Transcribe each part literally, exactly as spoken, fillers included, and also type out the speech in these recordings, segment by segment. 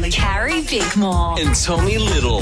Tommy. Carrie Bickmore. And Tommy Little.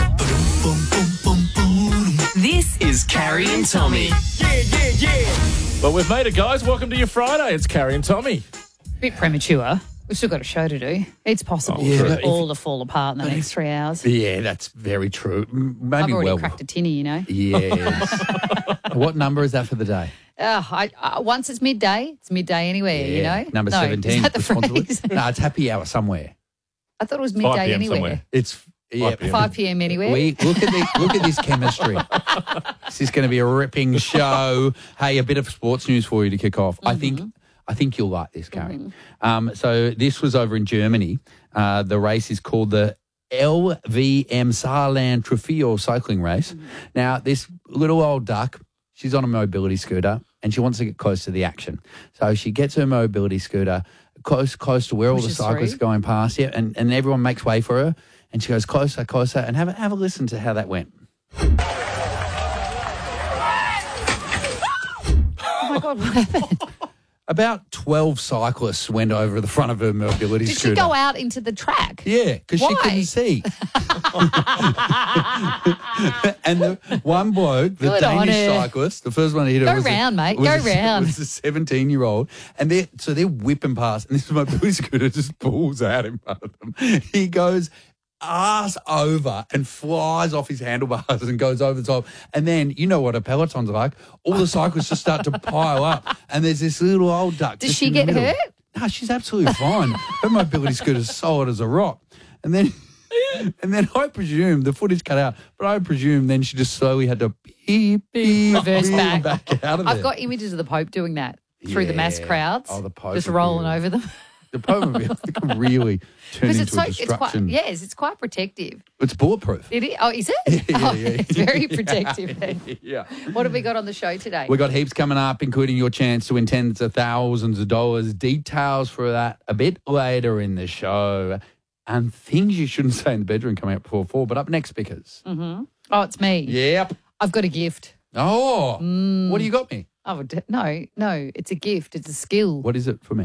This is Carrie and Tommy. Yeah, yeah, yeah. Well, we've made it, guys. Welcome to your Friday. It's Carrie and Tommy. Bit premature. We've still got a show to do. It's possible Oh, for true. it all to fall apart in the next three hours. Yeah, that's very true. M- Maybe I've already well. cracked a tinny, you know. Yes. What number is that for the day? Uh, I, uh, once it's midday, it's midday anywhere, you know. Number No, seventeen. Is that the responsibly. phrase? No, it's happy hour somewhere. I thought it was five midday p.m. anywhere. somewhere. It's yeah. five p.m. five p.m. anywhere. We look at the, look at this chemistry. This is going to be a ripping show. Hey, a bit of sports news for you to kick off. I think I think you'll like this, Carrie. Um, so this was over in Germany. Uh, the race is called the L V M Saarland Trofeo cycling race. Now, this little old duck, she's on a mobility scooter and she wants to get close to the action. So she gets her mobility scooter close close to where all the Pushes cyclists through. are going past, yeah, and, and everyone makes way for her. And she goes closer, closer, and have a, have a listen to how that went. Oh, my God, what happened? About twelve cyclists went over the front of her mobility Did scooter. she go out into the track? Yeah, because she Why? couldn't see. And the one bloke, the Good on Danish her. cyclist, the first one to hit her Go was a- round, mate, was go a- round. was a seventeen-year-old. And they're, so they're whipping past, and this mobility scooter just pulls out in front of them. He goes ass over and flies off his handlebars and goes over the top. And then, you know what a peloton's like. All the cyclists just start to pile up, and there's this little old duck. Does just she in the get middle. hurt? No, she's absolutely fine. Her mobility scooter's solid as a rock. And then, and then I presume the footage cut out, but I presume then she just slowly had to beep, beep, Reverse beep back. back out of there. I've got images of the Pope doing that through the mass Yeah. crowds. Oh, the Pope Just would be rolling really- over them. the Pope would be, it could really turn Because into it's a so, it's quite, destruction. yes, it's quite protective. It's bulletproof. It is, oh, is it? Yeah, oh, yeah. it's very protective then. Yeah. What have we got on the show today? We got heaps coming up, including your chance to win tens of thousands of dollars. Details for that a bit later in the show. And things you shouldn't say in the bedroom coming up before four. But up next, Pickers. Oh, it's me. Yep. I've got a gift. Oh, what do you got me? Oh, d- no, no, it's a gift. It's a skill. What is it for me?